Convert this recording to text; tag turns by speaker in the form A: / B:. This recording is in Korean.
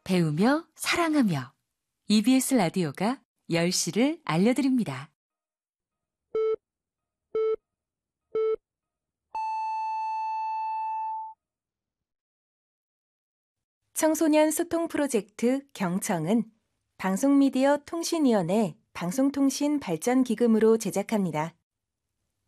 A: 배우며 사랑하며 EBS 라디오가 10시를 알려드립니다. 청소년 소통 프로젝트 경청은 방송미디어 통신위원회 방송통신 발전기금으로 제작합니다.